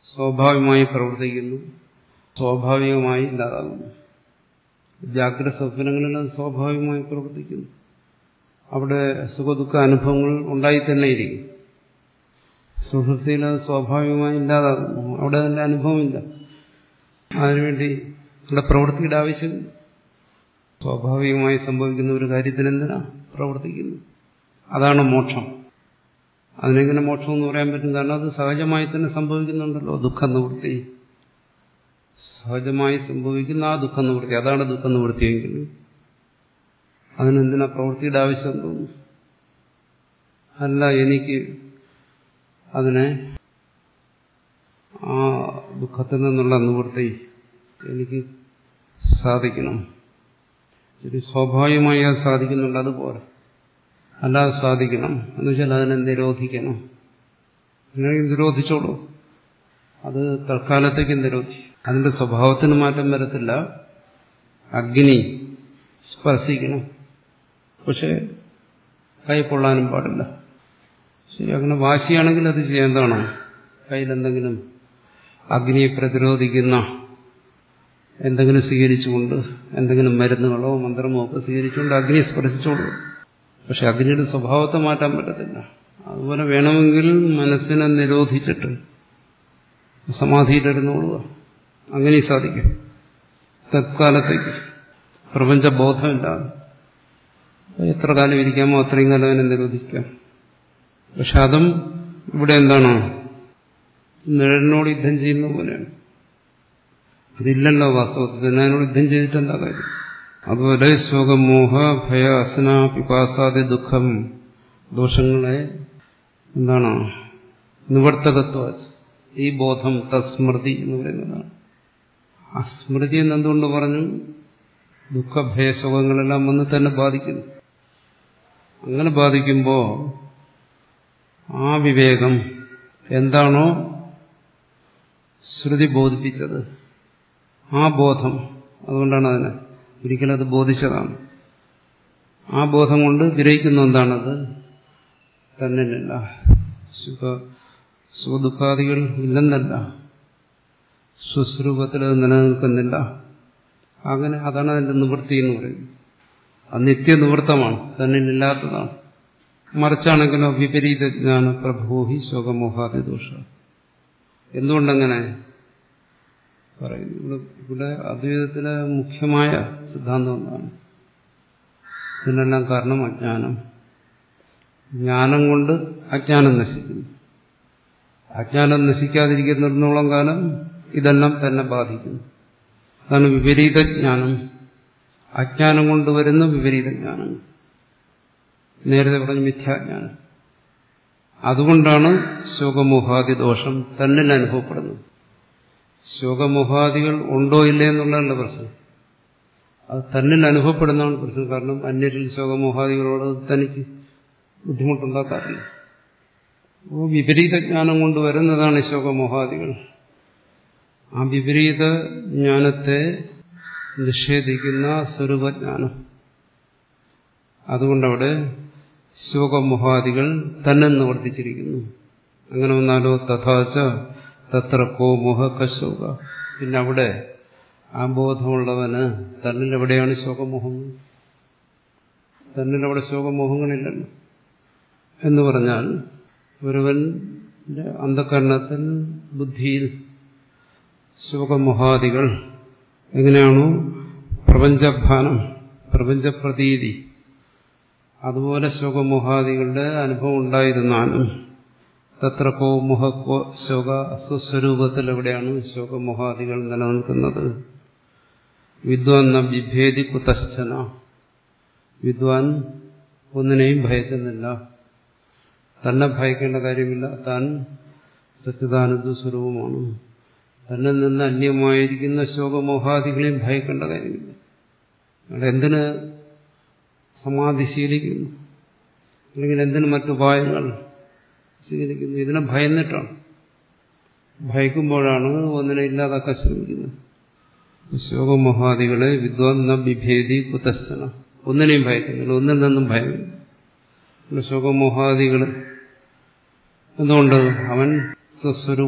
സ്വാഭാവികമായി പ്രവർത്തിക്കുന്നു, സ്വാഭാവികമായി ഇല്ലാതാകുന്നു. ജാഗ്രത സ്വപ്നങ്ങളിൽ അത് സ്വാഭാവികമായി പ്രവർത്തിക്കുന്നു. അവിടെ സുഖദുഃഖ അനുഭവങ്ങൾ ഉണ്ടായി തന്നെ ഇരിക്കും. സുഹൃത്തിയിൽ അത് സ്വാഭാവികമായി ഇല്ലാതാകുന്നു, അവിടെ അതിൻ്റെ അനുഭവമില്ല. അതിനുവേണ്ടി ഇവിടെ പ്രവൃത്തിയുടെ ആവശ്യം. സ്വാഭാവികമായി സംഭവിക്കുന്ന ഒരു കാര്യത്തിന് എന്തിനാ പ്രവർത്തിക്കുന്നു? അതാണ് മോക്ഷം. അതിനെങ്ങനെ മോക്ഷം എന്ന് പറയാൻ പറ്റും? കാരണം അത് സഹജമായി തന്നെ സംഭവിക്കുന്നുണ്ടല്ലോ. ദുഃഖനിവൃത്തി സഹജമായി സംഭവിക്കുന്ന ആ ദുഃഖനിവൃത്തി, അതാണ് ദുഃഖനിവൃത്തിയെങ്കിൽ അതിനെന്തിനാ പ്രവൃത്തിയുടെ ആവശ്യം തോന്നുന്നു? അല്ല, എനിക്ക് അതിനെ ആ ദുഃഖത്തിൽ നിന്നുള്ള നിവൃത്തി എനിക്ക് സാധിക്കണം. ശരി, സ്വാഭാവികമായി അത് സാധിക്കുന്നുണ്ട്, അതുപോലെ അല്ലാതെ സാധിക്കണം എന്ന് വെച്ചാൽ അതിനെ നിരോധിക്കണം. അങ്ങനെയെങ്കിൽ നിരോധിച്ചോളൂ, അത് തൽക്കാലത്തേക്ക് നിരോധി. അതിന്റെ സ്വഭാവത്തിന് മാറ്റം വരത്തില്ല. അഗ്നി സ്പർശിക്കണം, പക്ഷെ കൈ പൊള്ളാനും പാടില്ല. ശരി, അങ്ങനെ വാശിയാണെങ്കിൽ അത് ചെയ്യേണ്ടതാണ്. കയ്യിലെന്തെങ്കിലും അഗ്നിയെ പ്രതിരോധിക്കുന്ന എന്തെങ്കിലും സ്വീകരിച്ചുകൊണ്ട്, എന്തെങ്കിലും മരുന്നുകളോ മന്ത്രമോ ഒക്കെ സ്വീകരിച്ചുകൊണ്ട് അഗ്നിയെ സ്പർശിച്ചോളൂ. പക്ഷെ അഗ്നിയുടെ സ്വഭാവത്തെ മാറ്റാൻ പറ്റത്തില്ല. അതുപോലെ വേണമെങ്കിൽ മനസ്സിനെ നിരോധിച്ചിട്ട് സമാധിയിലിരുന്നോളുക, അങ്ങനെ സാധിക്കും. തത്കാലത്തേക്ക് പ്രപഞ്ചബോധമില്ലാതെ എത്ര കാലം ഇരിക്കാമോ അത്രയും കാലം അതിനെ നിരോധിക്കാം. പക്ഷെ അതും ഇവിടെ എന്താണ്? നിഴലിനോട് യുദ്ധം ചെയ്യുന്ന പോലെയാണ്. അതില്ലല്ലോ വാസ്തവത്തിൽ. അതിനോട് യുദ്ധം ചെയ്തിട്ട് എന്താ കാര്യം? അതുപോലെ ശോകമോഹ ഭയ അസന പിപാസാദി ദുഃഖം ദോഷങ്ങളെ എന്താണ്? നിവർത്തകത്വ, ഈ ബോധം തസ്മൃതി എന്ന് പറയുന്നതാണ്. ആ സ്മൃതി എന്നെന്തുകൊണ്ട് പറഞ്ഞു? ദുഃഖഭയശോകങ്ങളെല്ലാം വന്ന് തന്നെ ബാധിക്കുന്നു. അങ്ങനെ ബാധിക്കുമ്പോൾ ആ വിവേകം എന്താണോ ശ്രുതി ബോധിപ്പിച്ചത്, ആ ബോധം, അതുകൊണ്ടാണ് അതിനെ ഒരിക്കലും അത് ബോധിച്ചതാണ്. ആ ബോധം കൊണ്ട് ഗ്രഹിക്കുന്ന എന്താണത്? തന്നിലില്ല. സുഖദുഃഖാദികൾ ഇല്ലെന്നല്ല, സ്വസ്വരൂപത്തിൽ അത് നിലനിൽക്കുന്നില്ല. അങ്ങനെ അതാണ് അതിന്റെ നിവൃത്തി എന്ന് പറയുന്നത്. അത് നിത്യനിവൃത്തമാണ്, തന്നിലില്ലാത്തതാണ്. മറിച്ചാണെങ്കിലോ വിപരീത ജ്ഞാന പ്രഭോഹി ശോകമോഹാദി ദോഷ. എന്തുകൊണ്ടങ്ങനെ പറയുന്നു? ഇവിടെ അദ്വൈതത്തിലെ മുഖ്യമായ സിദ്ധാന്തം എന്താണ്? ഇതിനെല്ലാം കാരണം അജ്ഞാനം. ജ്ഞാനം കൊണ്ട് അജ്ഞാനം നശിക്കുന്നു. അജ്ഞാനം നശിക്കാതിരിക്കുന്നിടത്തോളം കാലം ഇതെല്ലാം തന്നെ ബാധിക്കുന്നു. അതാണ് വിപരീത ജ്ഞാനം. അജ്ഞാനം കൊണ്ട് വരുന്ന വിപരീത ജ്ഞാനം. നേരത്തെ പറഞ്ഞ മിഥ്യാജ്ഞാനം. അതുകൊണ്ടാണ് ശോകമോഹാദി ദോഷം തന്നിൽ അനുഭവപ്പെടുന്നത്. ശോകമോഹാദികൾ ഉണ്ടോ ഇല്ലേ എന്നുള്ളതല്ല പ്രശ്നം, അത് തന്നിൽ അനുഭവപ്പെടുന്നതാണ് പ്രശ്നം. കാരണം അന്യരിൽ ശോകമോഹാദികളോട് തനിക്ക് ബുദ്ധിമുട്ടുണ്ടാക്കാറില്ല. അപ്പോൾ വിപരീത ജ്ഞാനം കൊണ്ട് വരുന്നതാണ് ശോകമോഹാദികൾ. ആ വിപരീത ജ്ഞാനത്തെ നിഷേധിക്കുന്ന സ്വരൂപജ്ഞാനം. അതുകൊണ്ടവിടെ ശോകമോഹാദികൾ തന്നെ നിവർത്തിച്ചിരിക്കുന്നു. അങ്ങനെ വന്നാലോ തഥാച തത്ര കോ മോഹ കശോക. പിന്നെ അവിടെ ആ ബോധമുള്ളവന് തന്നിലെവിടെയാണ് ശോകമോഹങ്ങൾ? തന്നിലവിടെ ശോകമോഹങ്ങളില്ലല്ലോ. എന്ന് പറഞ്ഞാൽ ഒരുവന്റെ അന്ധകരണത്തിൽ, ബുദ്ധിയിൽ ശോകമോഹാദികൾ എങ്ങനെയാണോ പ്രപഞ്ചഭാനം, പ്രപഞ്ചപ്രതീതി, അതുപോലെ ശോകമോഹാദികളുടെ അനുഭവം ഉണ്ടായിരുന്നാലും തത്ര കോ മോഹ കോ ശോക, സ്വസ്വരൂപത്തിൽ എവിടെയാണ് ശോകമോഹാദികൾ നിലനിൽക്കുന്നത്? വിദ്വാൻ ന ബിഭേദി കുതശ്ചന. വിദ്വാൻ ഒന്നിനെയും ഭയക്കുന്നില്ല, തന്നെ ഭയക്കേണ്ട കാര്യമില്ല. താൻ സച്ചിദാനന്ദ സ്വരൂപമാണ്. തന്നിൽ നിന്ന് അന്യമായിരിക്കുന്ന ശോകമോഹാദികളെയും ഭയക്കേണ്ട കാര്യമില്ല. എന്തിന് സമാധി ശീലിക്കുന്നു, അല്ലെങ്കിൽ എന്തിന് മറ്റുപായങ്ങൾ സ്വീകരിക്കുന്നു? ഇതിനെ ഭയന്നിട്ടാണ്. ഭയക്കുമ്പോഴാണ് ഒന്നിനെ ഇല്ലാതാക്കാൻ ശ്രമിക്കുന്നത്. ശോകമോഹാദികളെ വിദ്വാൻ ന ബിഭേദി കുതശ്ചന. ഒന്നിനെയും ഭയക്കുന്നില്ല, ഒന്നിൽ നിന്നും ഭയമില്ല. ശോകമോഹാദികൾ എന്തുകൊണ്ട്? അവൻ സ്വസ്വരൂപ